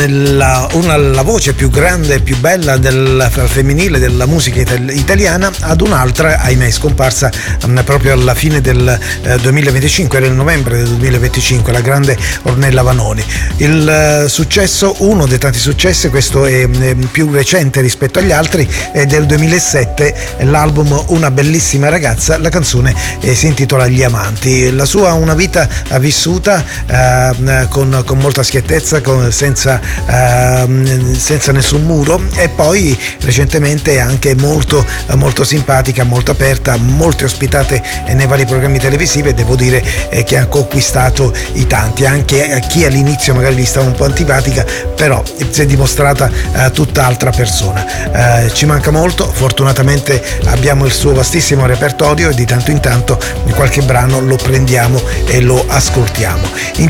la voce più grande e più bella del femminile della musica italiana ad un'altra, ahimè, scomparsa proprio alla fine del 2025, nel novembre del 2025, la grande Ornella Vanoni. Il successo, uno dei tanti successi, questo è più recente rispetto agli altri, è del 2007, l'album Una bellissima ragazza. La canzone si intitola Gli amanti. La sua una vita vissuta con molta schiettezza, senza nessun muro, e poi recentemente anche molto simpatica, molto aperta, molte ospitate nei vari programmi televisivi, e devo dire che ha conquistato i tanti, anche a chi all'inizio magari gli stava un po' antipatica, però si è dimostrata tutt'altra persona. Ci manca molto, fortunatamente abbiamo il suo vastissimo repertorio e di tanto in tanto qualche brano lo prendiamo e lo ascoltiamo.